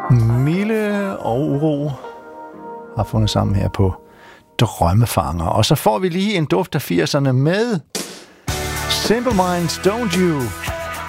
Mille og Uro har fundet sammen her på Drømmefanger. Og så får vi lige en duft af 80'erne med Simple Minds, Don't You